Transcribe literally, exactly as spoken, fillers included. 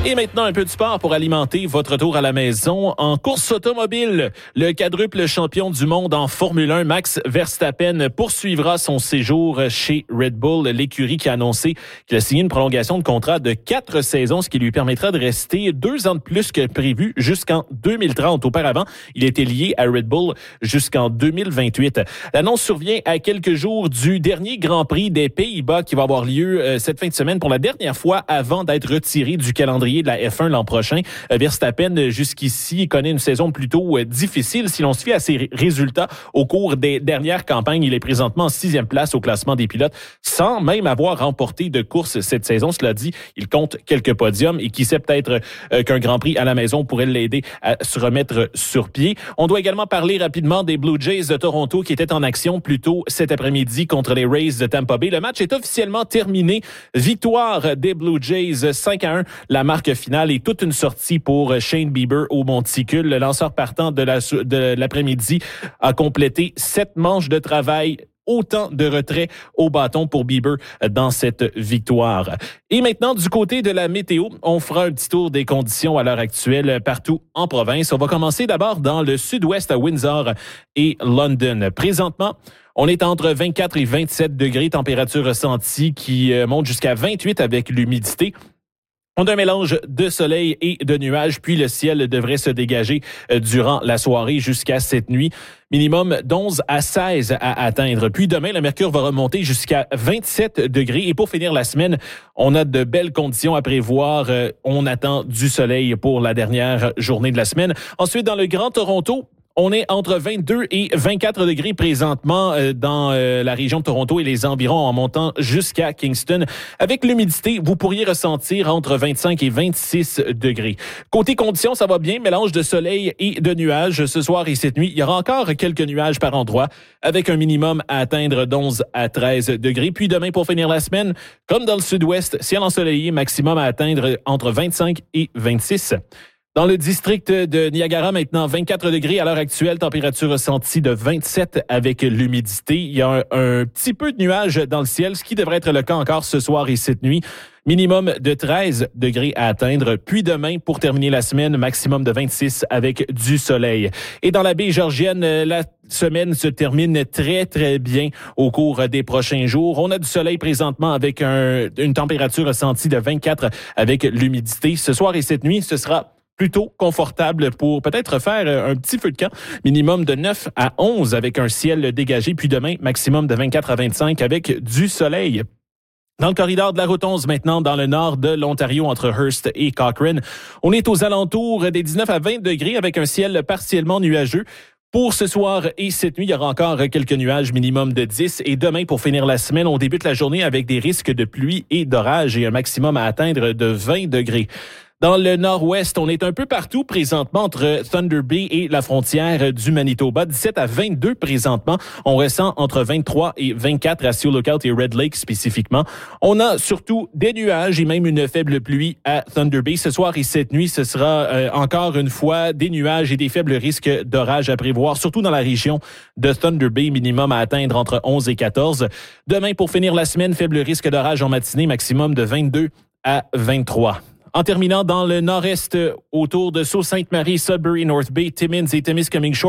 Et maintenant, un peu de sport pour alimenter votre retour à la maison. En course automobile, le quadruple champion du monde en Formule un, Max Verstappen, poursuivra son séjour chez Red Bull, l'écurie qui a annoncé qu'il a signé une prolongation de contrat de quatre saisons, ce qui lui permettra de rester deux ans de plus que prévu jusqu'en deux mille trente. Auparavant, il était lié à Red Bull jusqu'en deux mille vingt-huit. L'annonce survient à quelques jours du dernier Grand Prix des Pays-Bas qui va avoir lieu euh, cette fin de semaine pour la dernière fois avant d'être retiré du calendrier de la F un l'an prochain. Verstappen, jusqu'ici, connaît une saison plutôt difficile. Si l'on se fie à ses résultats au cours des dernières campagnes, il est présentement en sixième place au classement des pilotes, sans même avoir remporté de course cette saison. Cela dit, il compte quelques podiums et qui sait peut-être euh, qu'un Grand Prix à la maison pourrait l'aider à se remettre sur pied. On doit également parler rapidement des Blue Jays de Toronto qui étaient en action plus tôt cet après-midi contre les Rays de Tampa Bay. Le match est officiellement terminé. Victoire des Blue Jays cinq à un. La marque finale est toute une sortie pour Shane Bieber au monticule. Le lanceur partant de, la, de l'après-midi a complété sept manches de travail. Autant de retraits au bâton pour Bieber dans cette victoire. Et maintenant, du côté de la météo, on fera un petit tour des conditions à l'heure actuelle partout en province. On va commencer d'abord dans le sud-ouest à Windsor et London. Présentement, on est entre vingt-quatre et vingt-sept degrés, température ressentie qui monte jusqu'à vingt-huit avec l'humidité. On a un mélange de soleil et de nuages, puis le ciel devrait se dégager durant la soirée jusqu'à cette nuit. Minimum d'onze à seize à atteindre. Puis demain, le mercure va remonter jusqu'à vingt-sept degrés. Et pour finir la semaine, on a de belles conditions à prévoir. On attend du soleil pour la dernière journée de la semaine. Ensuite, dans le Grand Toronto, on est entre vingt-deux et vingt-quatre degrés présentement dans la région de Toronto et les environs en montant jusqu'à Kingston. Avec l'humidité, vous pourriez ressentir entre vingt-cinq et vingt-six degrés. Côté conditions, ça va bien, mélange de soleil et de nuages. Ce soir et cette nuit, il y aura encore quelques nuages par endroit avec un minimum à atteindre d'onze à treize degrés. Puis demain, pour finir la semaine, comme dans le sud-ouest, ciel ensoleillé, maximum à atteindre entre vingt-cinq et vingt-six. Dans le district de Niagara, maintenant, vingt-quatre degrés à l'heure actuelle, température ressentie de vingt-sept avec l'humidité. Il y a un, un petit peu de nuages dans le ciel, ce qui devrait être le cas encore ce soir et cette nuit. Minimum de treize degrés à atteindre. Puis demain, pour terminer la semaine, maximum de vingt-six avec du soleil. Et dans la baie georgienne, la semaine se termine très, très bien au cours des prochains jours. On a du soleil présentement avec un, une température ressentie de vingt-quatre avec l'humidité. Ce soir et cette nuit, ce sera plutôt confortable pour peut-être faire un petit feu de camp. Minimum de neuf à onze avec un ciel dégagé. Puis demain, maximum de vingt-quatre à vingt-cinq avec du soleil. Dans le corridor de la route onze, maintenant, dans le nord de l'Ontario, entre Hearst et Cochrane, on est aux alentours des dix-neuf à vingt degrés avec un ciel partiellement nuageux. Pour ce soir et cette nuit, il y aura encore quelques nuages, minimum de dix. Et demain, pour finir la semaine, on débute la journée avec des risques de pluie et d'orage et un maximum à atteindre de vingt degrés. Dans le nord-ouest, on est un peu partout présentement entre Thunder Bay et la frontière du Manitoba. dix-sept à vingt-deux présentement. On ressent entre vingt-trois et vingt-quatre à Sioux Lookout et Red Lake spécifiquement. On a surtout des nuages et même une faible pluie à Thunder Bay. Ce soir et cette nuit, ce sera euh, encore une fois des nuages et des faibles risques d'orage à prévoir, surtout dans la région de Thunder Bay, minimum à atteindre entre onze et quatorze. Demain, pour finir la semaine, faible risque d'orage en matinée, maximum de vingt-deux à vingt-trois. En terminant dans le nord-est, autour de Sault-Sainte-Marie, Sudbury, North Bay, Timmins et Témiscamingue Shores,